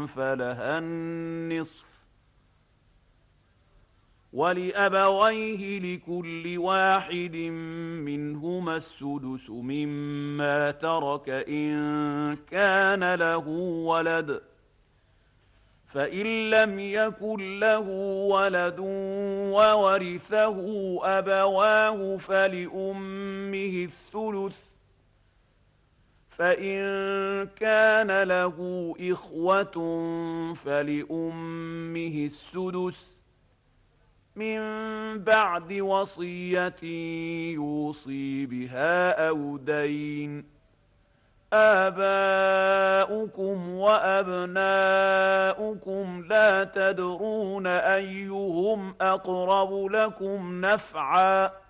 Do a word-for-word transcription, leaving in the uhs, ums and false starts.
فلها النصف، ولأبويه لكل واحد منهما السدس مما ترك إن كان له ولد، فإن لم يكن له ولد وورثه أبواه فلأمه الثلث، فإن كان له إخوة فلأمه السدس من بعد وصية يوصي بها أو دين. آباؤكم وأبناؤكم لا تدرون أيهم أقرب لكم نفعا